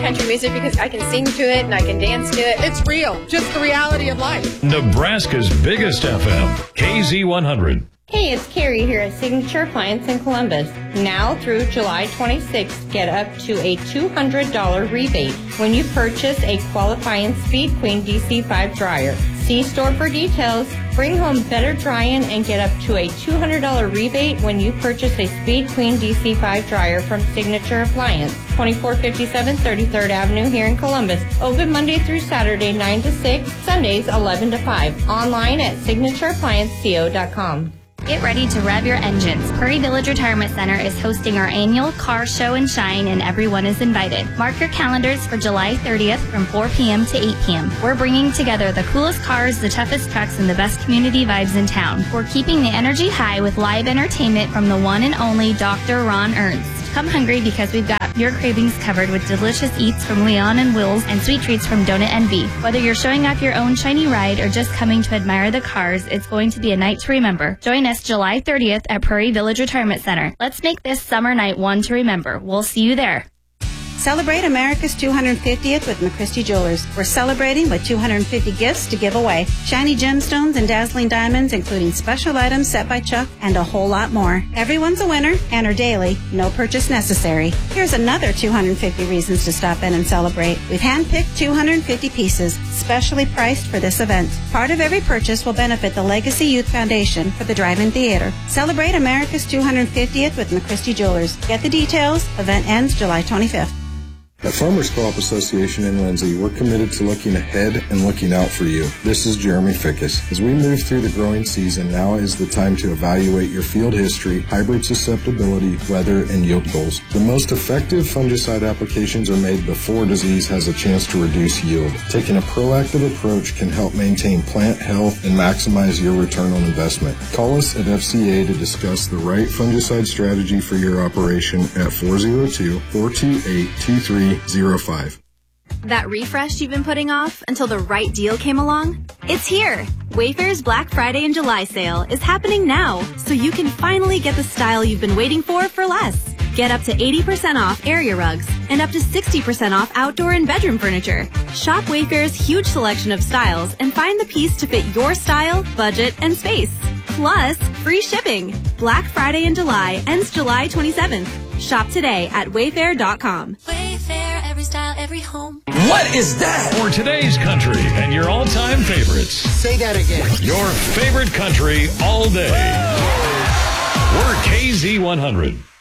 country music because I can sing to it and I can dance to it. It's real, just the reality of life. Nebraska's biggest FM, KZ100. Hey, it's Carrie here at Signature Appliance in Columbus. Now through July 26th, get up to a $200 rebate when you purchase a qualifying Speed Queen DC5 dryer. See store for details. Bring home better drying and get up to a $200 rebate when you purchase a Speed Queen DC5 dryer from Signature Appliance, 2457 33rd Avenue here in Columbus. Open Monday through Saturday, 9 to 6, Sundays, 11 to 5. Online at signatureapplianceco.com. Get ready to rev your engines. Prairie Village Retirement Center is hosting our annual car show and shine, and everyone is invited. Mark your calendars for July 30th from 4 p.m. to 8 p.m. We're bringing together the coolest cars, the toughest trucks, and the best community vibes in town. We're keeping the energy high with live entertainment from the one and only Dr. Ron Ernst. Come hungry because we've got your cravings covered with delicious eats from Leon and Will's and sweet treats from Donut Envy. Whether you're showing off your own shiny ride or just coming to admire the cars, it's going to be a night to remember. Join us July 30th at Prairie Village Retirement Center. Let's make this summer night one to remember. We'll see you there. Celebrate America's 250th with McChristie Jewelers. We're celebrating with 250 gifts to give away. Shiny gemstones and dazzling diamonds, including special items set by Chuck, and a whole lot more. Everyone's a winner. Enter daily. No purchase necessary. Here's another 250 reasons to stop in and celebrate. We've handpicked 250 pieces, specially priced for this event. Part of every purchase will benefit the Legacy Youth Foundation for the Drive-In Theater. Celebrate America's 250th with McChristie Jewelers. Get the details. Event ends July 25th. At Farmers Co-op Association in Lindsay, we're committed to looking ahead and looking out for you. This is Jeremy Fickus. As we move through the growing season, now is the time to evaluate your field history, hybrid susceptibility, weather, and yield goals. The most effective fungicide applications are made before disease has a chance to reduce yield. Taking a proactive approach can help maintain plant health and maximize your return on investment. Call us at FCA to discuss the right fungicide strategy for your operation at 402-428-2305. That refresh you've been putting off until the right deal came along? It's here! Wayfair's Black Friday and July sale is happening now, so you can finally get the style you've been waiting for less. Get up to 80% off area rugs and up to 60% off outdoor and bedroom furniture. Shop Wayfair's huge selection of styles and find the piece to fit your style, budget, and space. Plus, free shipping. Black Friday in July ends July 27th. Shop today at Wayfair.com. Wayfair, every style, every home. What is that? For today's country and your all-time favorites. Say that again. Your favorite country all day. We're KZ100.